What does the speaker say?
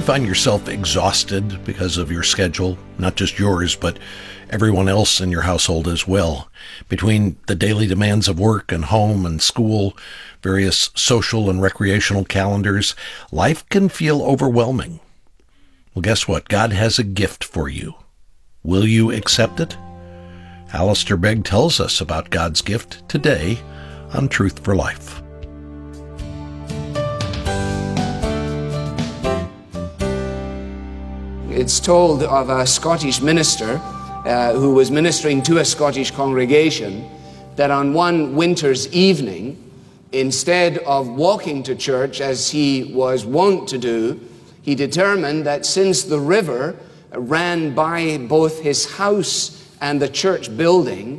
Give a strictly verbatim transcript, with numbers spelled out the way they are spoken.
find yourself exhausted because of your schedule, not just yours, but everyone else in your household as well. Between the daily demands of work and home and school, various social and recreational calendars, life can feel overwhelming. Well, guess what? God has a gift for you. Will you accept it? Alistair Begg tells us about God's gift today on Truth for Life. It's told of a Scottish minister uh, who was ministering to a Scottish congregation that on one winter's evening, instead of walking to church as he was wont to do, he determined that since the river ran by both his house and the church building,